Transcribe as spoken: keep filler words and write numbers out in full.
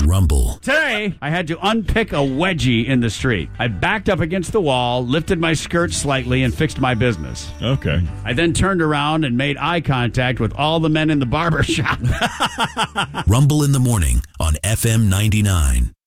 Rumble. Today, I had to unpick a wedgie in the street. I backed up against the wall, lifted my skirt slightly, and fixed my business. Okay. I then turned around and made eye contact with all the men in the barber shop. Rumble in the morning on F M ninety-nine.